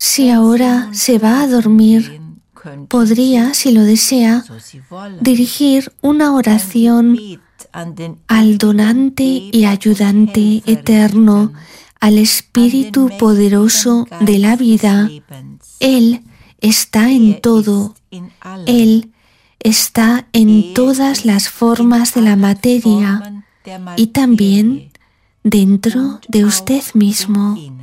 Si ahora se va a dormir, podría, si lo desea, dirigir una oración al donante y ayudante eterno, al Espíritu poderoso de la vida. Él está en todo. Él está en todas las formas de la materia y también dentro de usted mismo.